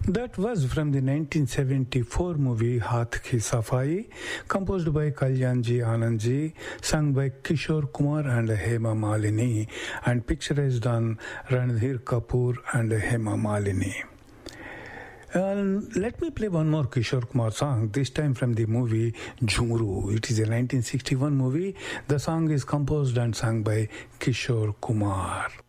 That was from the 1974 movie Haath Ki Safai, composed by Kalyanji Anandji, sung by Kishore Kumar and Hema Malini, and picturized on Ranbir Kapoor and Hema Malini. Let me play one more Kishore Kumar song, this time from the movie Jhumru. It is a 1961 movie. The song is composed and sung by Kishore Kumar.